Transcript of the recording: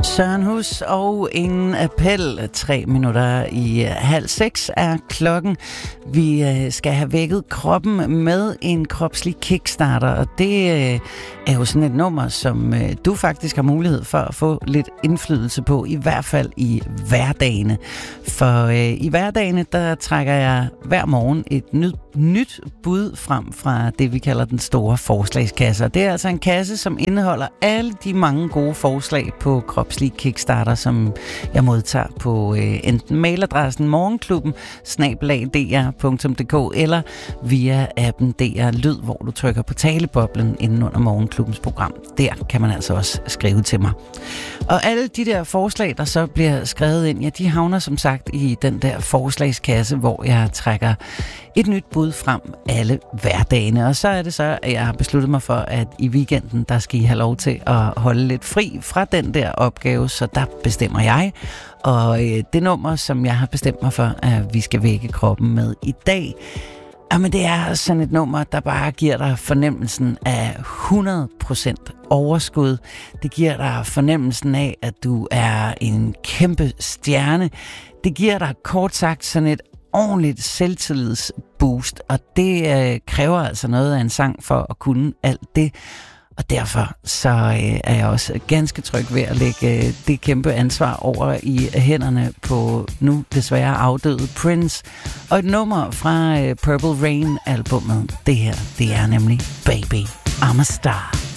Søren Hus og en appel. 3 minutter i 5:30 er klokken. Vi skal have vækket kroppen med en kropslig kickstarter, og det er jo sådan et nummer, som du faktisk har mulighed for at få lidt indflydelse på, i hvert fald i hverdagene. For i hverdagene, der trækker jeg hver morgen et nyt bud frem fra det, vi kalder den store forslagskasse. Det er altså en kasse, som indeholder alle de mange gode forslag på kropslige kickstarter, som jeg modtager på enten mailadressen morgenklubben@dr.dk eller via appen DR Lyd, hvor du trykker på taleboblen inden under Morgenklubbens program. Der kan man altså også skrive til mig. Og alle de der forslag, der så bliver skrevet ind, ja, de havner som sagt i den der forslagskasse, hvor jeg trækker et nyt bud frem alle hverdagene. Og så er det så, at jeg har besluttet mig for, at i weekenden, der skal I have lov til at holde lidt fri fra den der opgave, så der bestemmer jeg. Og det nummer, som jeg har bestemt mig for, at vi skal vække kroppen med i dag, jamen det er sådan et nummer, der bare giver dig fornemmelsen af 100% overskud. Det giver dig fornemmelsen af, at du er en kæmpe stjerne. Det giver dig kort sagt sådan et ordentligt selvtillidsboost, og det kræver altså noget af en sang for at kunne alt det. Og derfor så er jeg også ganske tryg ved at lægge det kæmpe ansvar over i hænderne på nu desværre afdøde Prince. Og et nummer fra Purple Rain-albummet. Det her, det er nemlig Baby, I'm a Star.